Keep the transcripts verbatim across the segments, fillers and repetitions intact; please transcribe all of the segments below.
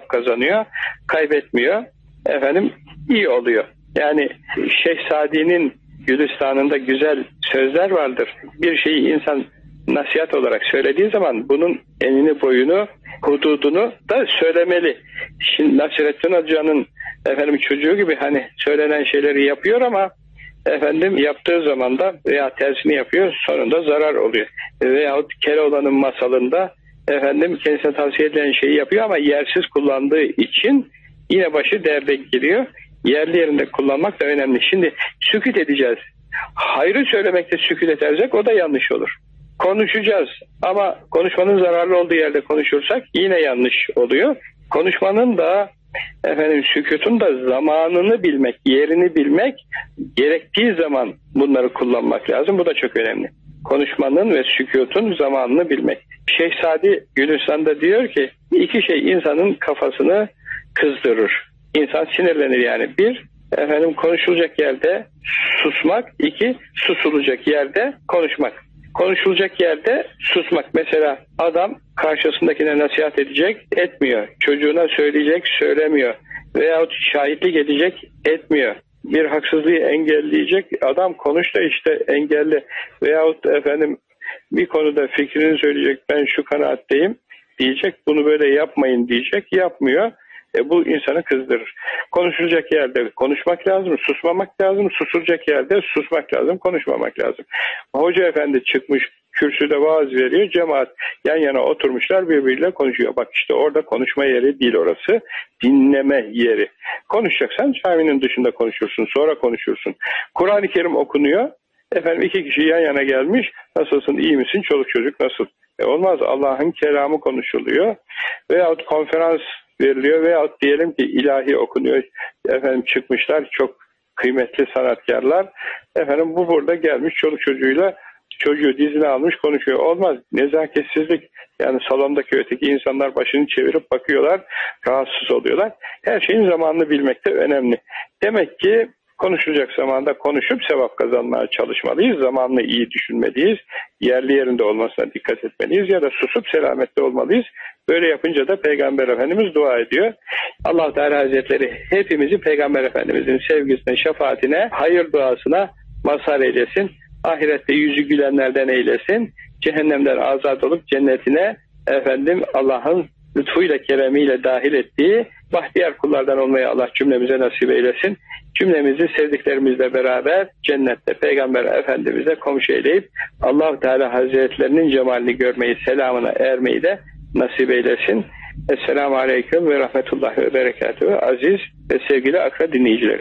sevap kazanıyor, kaybetmiyor. Efendim iyi oluyor. Yani Şeyh Sadi'nin Gülistan'ında güzel sözler vardır. Bir şeyi insan nasihat olarak söylediği zaman bunun enini boyunu, hududunu da söylemeli. Şimdi Nasrettin Hoca'nın efendim çocuğu gibi hani söylenen şeyleri yapıyor ama efendim yaptığı zaman da veya tersini yapıyor, sonunda zarar oluyor. Veyahut Keloğlan'ın masalında efendim kendisine tavsiye edilen şeyi yapıyor ama yersiz kullandığı için yine başı derde giriyor. Yerli yerinde kullanmak da önemli. Şimdi sükût edeceğiz. Hayrı söylemekte sükût edersek o da yanlış olur. Konuşacağız ama konuşmanın zararlı olduğu yerde konuşursak yine yanlış oluyor. Konuşmanın da efendim sükûtun da zamanını bilmek, yerini bilmek, gerektiği zaman bunları kullanmak lazım. Bu da çok önemli. Konuşmanın ve sükûtun zamanını bilmek. Şeyh Sadi Gülistan'da diyor ki iki şey insanın kafasını kızdırır. İnsan sinirlenir yani. Bir, efendim konuşulacak yerde susmak. İki, susulacak yerde konuşmak. Konuşulacak yerde susmak. Mesela adam karşısındakine nasihat edecek, etmiyor. Çocuğuna söyleyecek, söylemiyor. Veyahut şahitlik edecek, etmiyor. Bir haksızlığı engelleyecek, adam konuş da işte engelli. Veyahut efendim bir konuda fikrini söyleyecek, ben şu kanaatteyim diyecek, bunu böyle yapmayın diyecek, yapmıyor. E bu insanı kızdırır. Konuşulacak yerde konuşmak lazım, susmamak lazım. Susulacak yerde susmak lazım, konuşmamak lazım. Hoca efendi çıkmış, kürsüde vaaz veriyor. Cemaat yan yana oturmuşlar, birbiriyle konuşuyor. Bak işte orada konuşma yeri değil orası. Dinleme yeri. Konuşacaksan caminin dışında konuşursun, sonra konuşursun. Kur'an-ı Kerim okunuyor. Efendim iki kişi yan yana gelmiş. Nasılsın, iyi misin, çoluk çocuk nasıl? E olmaz, Allah'ın kelamı konuşuluyor. Veyahut konferans veriliyor veyahut diyelim ki ilahi okunuyor. Efendim çıkmışlar çok kıymetli sanatkarlar. Efendim bu burada gelmiş çoluk çocuğuyla çocuğu dizine almış konuşuyor. Olmaz. Nezaketsizlik. Yani salondaki öteki insanlar başını çevirip bakıyorlar. Rahatsız oluyorlar. Her şeyin zamanını bilmek de önemli. Demek ki konuşulacak zamanda konuşup sevap kazanmaya çalışmalıyız. Zamanını iyi düşünmeliyiz. Yerli yerinde olmasına dikkat etmeliyiz. Ya da susup selametli olmalıyız. Böyle yapınca da Peygamber Efendimiz dua ediyor. Allah Teala Hazretleri hepimizi Peygamber Efendimizin sevgisine, şefaatine, hayır duasına mazhar eylesin. Ahirette yüzü gülenlerden eylesin. Cehennemden azat olup cennetine efendim Allah'ın lütfuyla, keremiyle dahil ettiği bahtiyar kullardan olmayı Allah cümlemize nasip eylesin. Cümlemizi sevdiklerimizle beraber cennette Peygamber Efendimiz'e komşu eyleyip Allah Teala Hazretlerinin cemalini görmeyi, selamına ermeyi de nasip eylesin. Esselamu Aleyküm ve Rahmetullahi ve Berekatuhu. Aziz ve sevgili akra dinleyicilerim.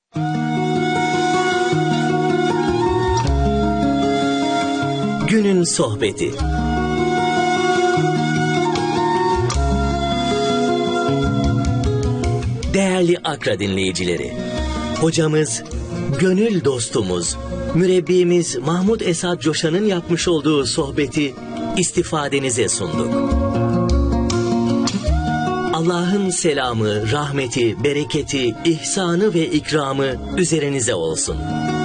Günün sohbeti. Değerli akra dinleyicileri, hocamız, gönül dostumuz, mürebbimiz Mahmud Esad Coşan'ın yapmış olduğu sohbeti istifadenize sunduk. Allah'ın selamı, rahmeti, bereketi, ihsanı ve ikramı üzerinize olsun.